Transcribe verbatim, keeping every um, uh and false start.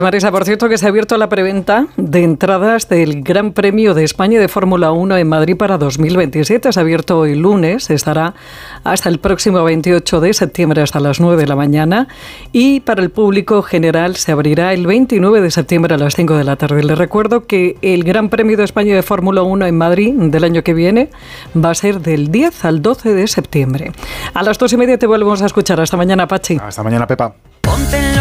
Marisa, por cierto, que se ha abierto la preventa de entradas del Gran Premio de España de Fórmula uno en Madrid para dos mil veintisiete. Se ha abierto hoy lunes, estará hasta el próximo veintiocho de septiembre hasta las nueve de la mañana y para el público general se abrirá el veintinueve de septiembre a las cinco de la tarde. Les recuerdo que el Gran Premio de España de Fórmula uno en Madrid del año que viene va a ser del diez al doce de septiembre. A las dos y media te volvemos a escuchar. Hasta mañana, Pachi. Hasta mañana, Pepa.